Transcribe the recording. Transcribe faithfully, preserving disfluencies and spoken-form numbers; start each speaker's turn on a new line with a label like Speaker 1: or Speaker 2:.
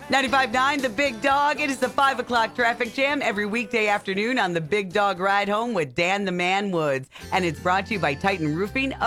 Speaker 1: ninety-five point nine The Big Dog. It is the five o'clock traffic jam every weekday afternoon on The Big Dog Ride Home with Dan the Man Woods. And it's brought to you by Titan Roofing.